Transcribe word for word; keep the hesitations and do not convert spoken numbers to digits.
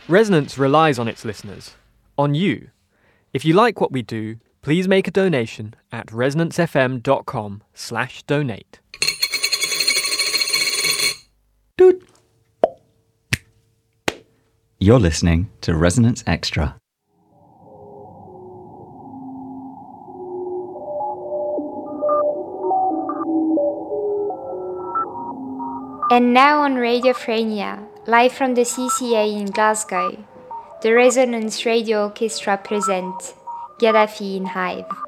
Resonance relies on its listeners, on you. If you like what we do, please make a donation at resonancefm.com slash donate. Doot. You're listening to Resonance Extra. And now on Radio Frania, live from the C C A in Glasgow, the Resonance Radio Orchestra present Gaddafi in Hive.